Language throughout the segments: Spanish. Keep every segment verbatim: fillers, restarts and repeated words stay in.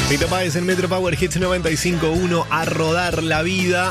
Fito Páez en Metro Power Hits noventa y cinco punto uno, a rodar la vida.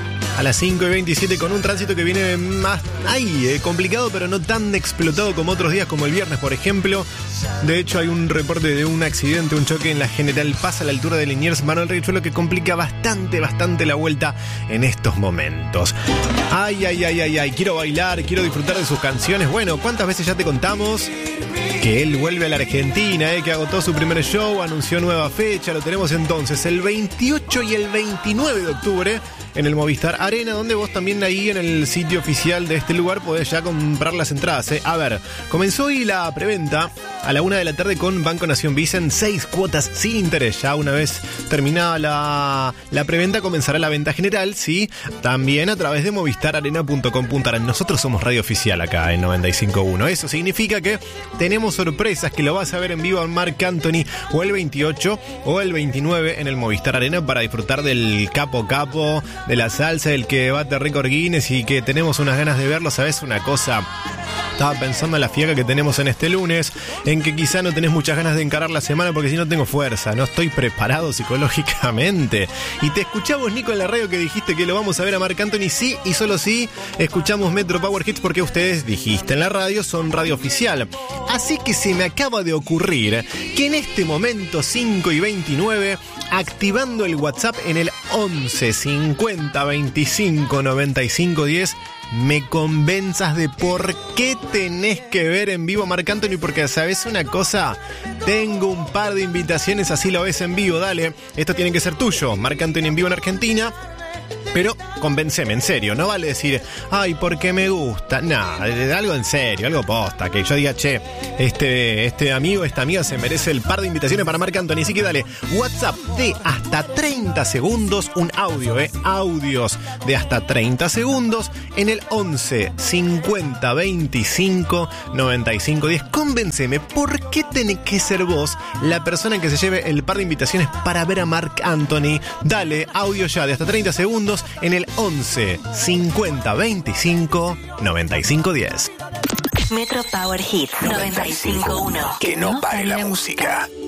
A las cinco y veintisiete con un tránsito que viene más ahí, eh, complicado, pero no tan explotado como otros días, como el viernes, por ejemplo. De hecho, hay un reporte de un accidente, un choque en la General Paz a la altura de Liniers, Manuel Riachuelo, que complica bastante, bastante la vuelta en estos momentos. Ay, ay, ay, ay, ay, quiero bailar, quiero disfrutar de sus canciones. Bueno, ¿cuántas veces ya te contamos que él vuelve a la Argentina, eh, que agotó su primer show, anunció nueva fecha? Lo tenemos entonces el veintiocho y el veintinueve de octubre en el Movistar Arena, donde vos también ahí en el sitio oficial de este lugar podés ya comprar las entradas. ¿eh? A ver, comenzó hoy la preventa a la una de la tarde con Banco Nación Visa en seis cuotas sin interés. Ya una vez terminada la, la preventa comenzará la venta general, sí, también a través de movistar arena punto com punto a r. Nosotros somos radio oficial acá en noventa y cinco punto uno. Eso significa que tenemos sorpresas, que lo vas a ver en vivo en Marc Anthony o el veintiocho o el veintinueve en el Movistar Arena para disfrutar del capo capo, de la salsa, el que bate récord Guinness y que tenemos unas ganas de verlo. ¿Sabes una cosa? Estaba pensando en la fiaca que tenemos en este lunes, en que quizá no tenés muchas ganas de encarar la semana porque si no tengo fuerza, no estoy preparado psicológicamente. Y te escuchamos, Nico, en la radio que dijiste que lo vamos a ver a Marc Anthony, sí y solo sí, escuchamos Metro Power Hits porque ustedes dijiste en la radio, son radio oficial. Así que se me acaba de ocurrir que en este momento, cinco y veintinueve, activando el WhatsApp en el once cincuenta veinticinco noventa y cinco diez, me convenzas de por qué tenés que ver en vivo a Marc Anthony, porque ¿sabes una cosa? Tengo un par de invitaciones, así lo ves en vivo, dale. Esto tiene que ser tuyo, Marc Anthony en vivo en Argentina. Pero convenceme, en serio, no vale decir, ay, porque me gusta. Nah, algo en serio, algo posta. Que yo diga, che, este, este amigo, esta amiga se merece el par de invitaciones para Marc Anthony. Así que dale, WhatsApp de hasta treinta segundos, un audio, eh, audios de hasta treinta segundos en el once cincuenta veinticinco noventa y cinco diez. Convenceme, ¿por qué tenés que ser vos la persona que se lleve el par de invitaciones para ver a Marc Anthony? Dale, audio ya de hasta treinta segundos en el once cincuenta veinticinco noventa y cinco diez. Metro Power Hits noventa y cinco punto uno. Que no pare la música.